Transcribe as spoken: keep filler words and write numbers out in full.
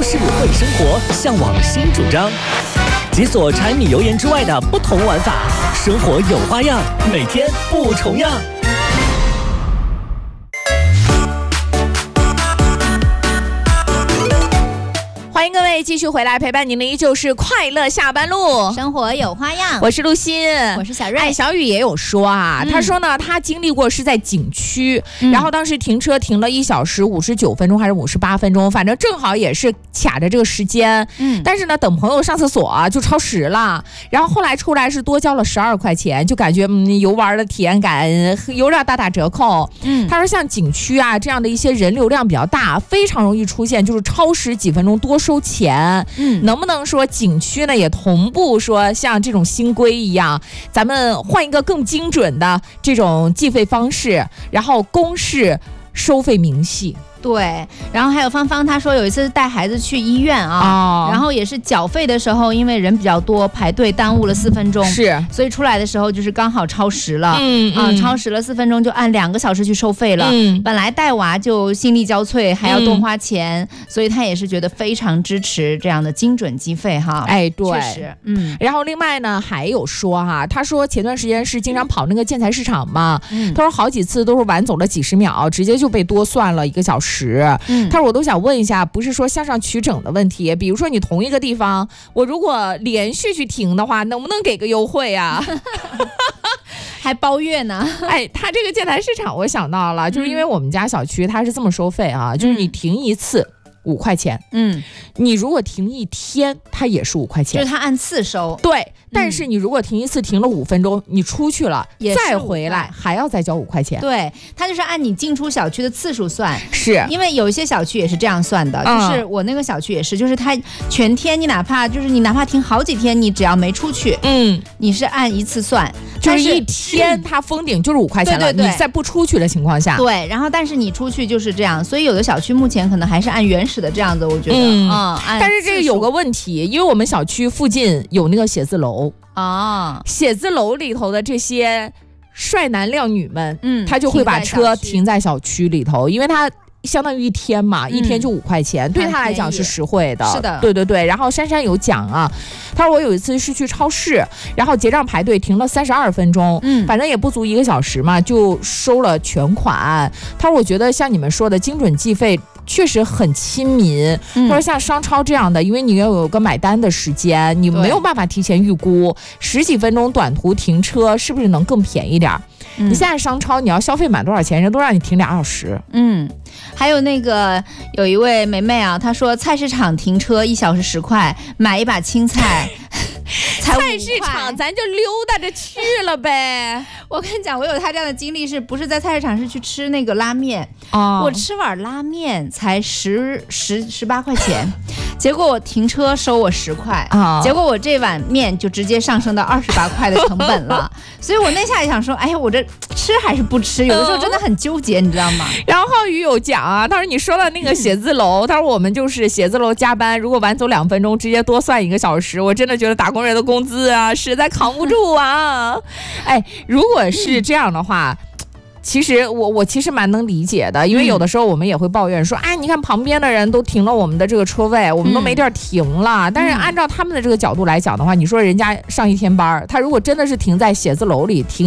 市会生活，向往新主张。解锁柴米油盐之外的不同玩法，生活有花样，每天不重样。 欢迎各位继续回来，陪伴您的依旧是快乐下班路， 生活有花样。 我是陆欣， 我是小瑞。 哎，小雨也有说啊，嗯、他说呢，他经历过是在景区、嗯，然后当时停车停了一小时五十九分钟还是五十八分钟，反正正好也是卡着这个时间。嗯，但是呢，等朋友上厕所、啊、就超时了，然后后来出来是多交了十二块钱，就感觉嗯游玩的体验感有点大打折扣。嗯，他说像景区啊这样的一些人流量比较大，非常容易出现就是超时几分钟多收钱。嗯，能不能说景区呢也同步说像这种新规一样，咱们换一个更精准的这种计费方式，然后公示收费明细。 对，然后还有芳芳，她说有一次带孩子去医院啊、哦，然后也是缴费的时候，因为人比较多，排队耽误了四分钟， 是， 所以出来的时候就是刚好超时了， 嗯啊、嗯，超时了四分钟就按两个小时去收费了。 嗯， 本来带娃就心力交瘁，还要多花钱，嗯、所以她也是觉得非常支持这样的精准计费哈。 哎，对， 确实，嗯。 然后另外呢，还有说哈，他说前段时间是经常跑那个建材市场嘛，嗯、他说好几次都是晚走了几十秒，直接就被多算了一个小时。嗯。他说我都想问一下，不是说向上取整的问题，比如说你同一个地方，我如果连续去停的话，能不能给个优惠啊？ 还包月呢？ 哎，他这个建材市场我想到了，就是因为我们家小区它是这么收费啊，嗯、就是你停一次五块钱，嗯，你如果停一天，它也是五块钱， 就是它按次收。 对，但是你如果停一次停了五分钟，你出去了再回来还要再交五块钱。 对，它就是按你进出小区的次数算， 是因为有一些小区也是这样算的，嗯、就是我那个小区也是，就是它全天你哪怕就是你哪怕停好几天，你只要没出去，嗯，你是按一次算， 就是一天它封顶就是五块钱了， 对对对， 你在不出去的情况下， 对，然后但是你出去就是这样，所以有的小区目前可能还是按原始的这样子，我觉得，嗯， 嗯但是这个有个问题，因为我们小区附近有那个写字楼啊，写字楼里头的这些帅男靓女们，嗯，他就会把车停在小区里头，因为他相当于一天嘛，嗯、一天就五块钱，对他来讲是实惠的。 是的， 对对对。然后珊珊有讲啊，他说我有一次是去超市，然后结账排队停了三十二分钟，嗯，反正也不足一个小时嘛，就收了全款。他说我觉得像你们说的精准计费确实很亲民。嗯、他说像商超这样的，因为你要有个买单的时间，你没有办法提前预估，十几分钟短途停车是不是能更便宜点？嗯、你现在商超你要消费满多少钱，人都让你停俩小时。 嗯，还有那个有一位梅梅啊，她说菜市场停车一小时十块，买一把青菜。 菜市场咱就溜达着去了呗。 我跟你讲，我有他这样的经历，是不是在菜市场是去吃那个拉面？哦，我吃碗拉面才十十十八块钱，结果我停车收我十块，哦、结果我这碗面就直接上升到二十八块的成本了。所以我那下也想说，哎呀，我这吃还是不吃？有的时候真的很纠结，你知道吗？ 然后浩宇有讲啊，他说你说到那个写字楼，他说我们就是写字楼加班，如果晚走两分钟，直接多算一个小时，我真的觉得打工人的工资啊实在扛不住啊。哎，如果是这样的话，其实我我其实蛮能理解的，因为有的时候我们也会抱怨说，哎，你看旁边的人都停了我们的这个车位，我们都没地儿停了。嗯、但是按照他们的这个角度来讲的话，你说人家上一天班，他如果真的是停在写字楼里停